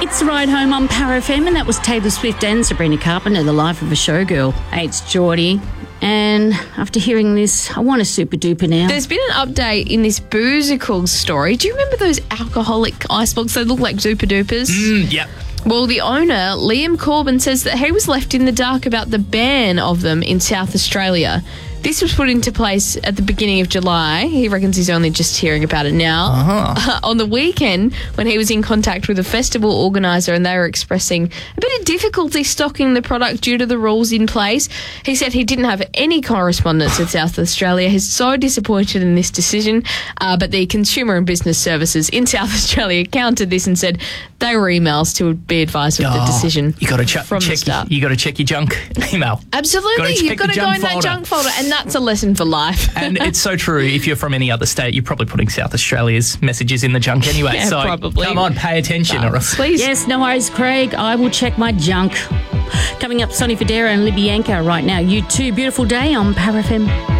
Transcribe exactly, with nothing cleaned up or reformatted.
It's the Ride Home on Power F M, and that was Taylor Swift and Sabrina Carpenter, The Life of a Showgirl. Hey, it's Geordie, and after hearing this, I want a super duper now. There's been an update in this Boozical story. Do you remember those alcoholic ice blocks? They look like Zupa Dupas. Mm, yep. Well, the owner, Liam Corbin, says that he was left in the dark about the ban of them in South Australia. This was put into place at the beginning of July. He reckons he's only just hearing about it now. Uh-huh. Uh, on the weekend, when he was in contact with a festival organiser and they were expressing a bit of difficulty stocking the product due to the rules in place, he said he didn't have any correspondence with South Australia. He's so disappointed in this decision, uh, but the Consumer and Business Services in South Australia countered this and said they were emails to be advised of Oh, the decision. You got to ch- from the check. start. You got to check your junk email. Absolutely, Gotta check you've got the to go junk in that folder. junk folder, and that's a lesson for life. And it's so true. If you're from any other state, you're probably putting South Australia's messages in the junk anyway. Yeah, so probably. come on, pay attention. or else. Please. Yes, no worries, Craig. I will check my junk. Coming up, Sonny Fodera and Libby Yanka right now. You too. Beautiful day on Power F M.